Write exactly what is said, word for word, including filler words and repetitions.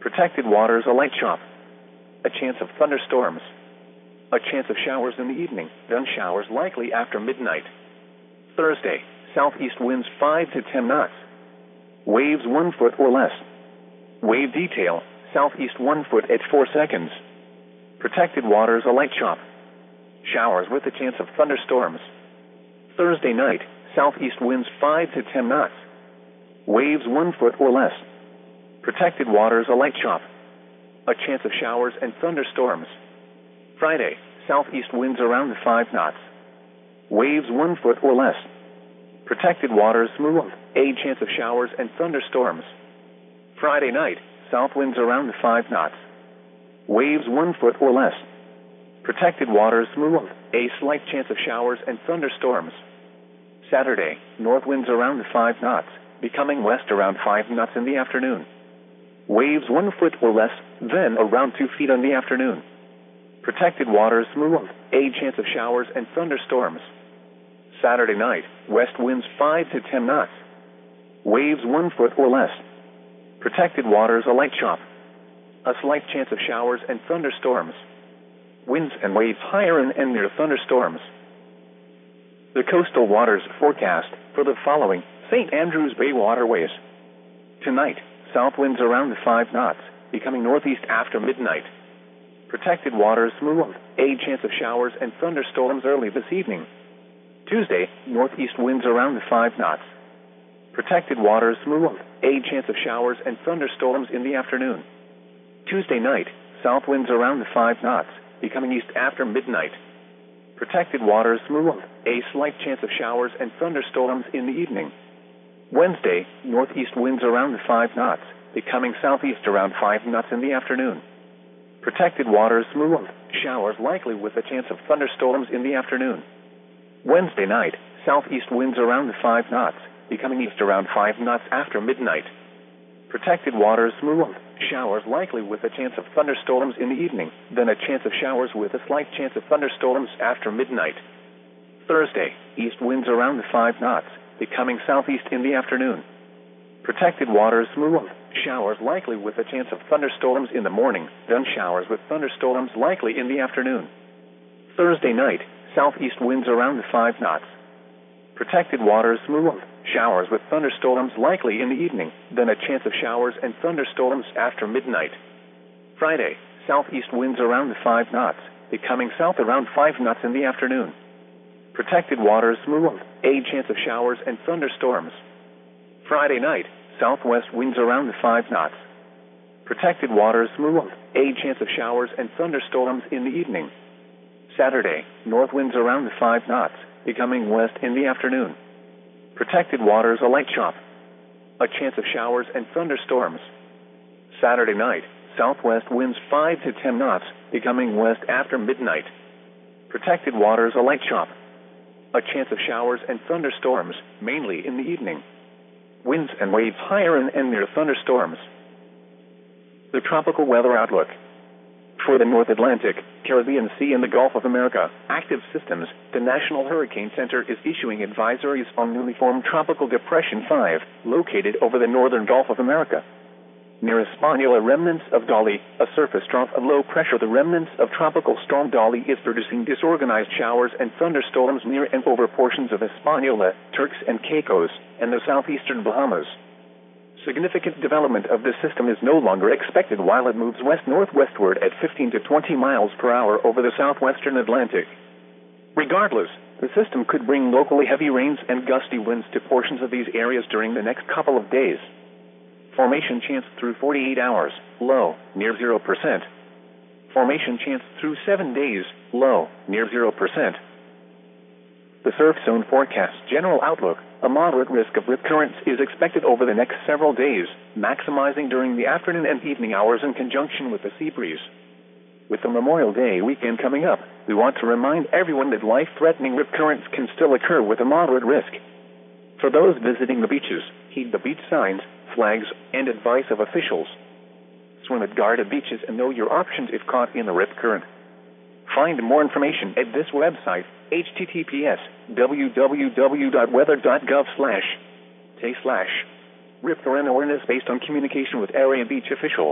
Protected waters, a light chop. A chance of thunderstorms. A chance of showers in the evening, then showers likely after midnight. Thursday, southeast winds five to ten knots. Waves one foot or less. Wave detail, southeast one foot at four seconds. Protected waters, a light chop. Showers with a chance of thunderstorms. Thursday night, southeast winds five to ten knots. Waves one foot or less. Protected waters, a light chop. A chance of showers and thunderstorms. Friday, southeast winds around five knots. Waves one foot or less. Protected waters, smooth. A chance of showers and thunderstorms. Friday night, south winds around five knots. Waves one foot or less. Protected waters, smooth. A slight chance of showers and thunderstorms. Saturday, north winds around five knots, becoming west around five knots in the afternoon. Waves one foot or less, then around two feet in the afternoon. Protected waters, smooth. A chance of showers and thunderstorms. Saturday night, west winds five to ten knots. Waves one foot or less. Protected waters, a light chop. A slight chance of showers and thunderstorms. Winds and waves higher and, and near thunderstorms. The coastal waters forecast for the following Saint Andrews Bay waterways. Tonight, south winds around five knots, becoming northeast after midnight. Protected waters, smooth. A chance of showers and thunderstorms early this evening. Tuesday, northeast winds around five knots. Protected waters, smooth. A chance of showers and thunderstorms in the afternoon. Tuesday night, south winds around five knots, becoming east after midnight. Protected waters, smooth. A slight chance of showers and thunderstorms in the evening. Wednesday, northeast winds around five knots, becoming southeast around five knots in the afternoon. Protected waters, smooth. Showers likely with a chance of thunderstorms in the afternoon. Wednesday night, southeast winds around five knots, becoming east around five knots after midnight. Protected waters, smooth. Showers likely with a chance of thunderstorms in the evening, then a chance of showers with a slight chance of thunderstorms after midnight. Thursday, east winds around five knots, becoming southeast in the afternoon. Protected waters, smooth. Showers likely with a chance of thunderstorms in the morning, then showers with thunderstorms likely in the afternoon. Thursday night, southeast winds around five knots. Protected waters, smooth. Showers with thunderstorms likely in the evening, then a chance of showers and thunderstorms after midnight. Friday, southeast winds around five knots, becoming south around five knots in the afternoon. Protected waters, smooth. A chance of showers and thunderstorms. Friday night, southwest winds around five knots. Protected waters, smooth. A chance of showers and thunderstorms in the evening. Saturday, north winds around five knots, becoming west in the afternoon. Protected waters, a light chop. A chance of showers and thunderstorms. Saturday night, southwest winds five to ten knots, becoming west after midnight. Protected waters, a light chop. A chance of showers and thunderstorms, mainly in the evening. Winds and waves higher and, and near thunderstorms. The tropical weather outlook. For the North Atlantic, Caribbean Sea and the Gulf of America, active systems, the National Hurricane Center is issuing advisories on newly formed Tropical Depression five, located over the northern Gulf of America. Near Hispaniola, remnants of Dolly, a surface trough of low pressure, the remnants of Tropical Storm Dolly is producing disorganized showers and thunderstorms near and over portions of Hispaniola, Turks and Caicos, and the southeastern Bahamas. Significant development of this system is no longer expected while it moves west-northwestward at fifteen to twenty miles per hour over the southwestern Atlantic. Regardless, the system could bring locally heavy rains and gusty winds to portions of these areas during the next couple of days. Formation chance through forty-eight hours, low, near zero percent. Formation chance through seven days, low, near zero percent. The surf zone forecast general outlook, a moderate risk of rip currents is expected over the next several days, maximizing during the afternoon and evening hours in conjunction with the sea breeze. With the Memorial Day weekend coming up, we want to remind everyone that life-threatening rip currents can still occur with a moderate risk. For those visiting the beaches, heed the beach signs, flags, and advice of officials. Swim at guarded beaches and know your options if caught in the rip current. Find more information at this website, h t t p s w w w dot weather dot gov slash t slash rip current awareness based on communication with area beach officials.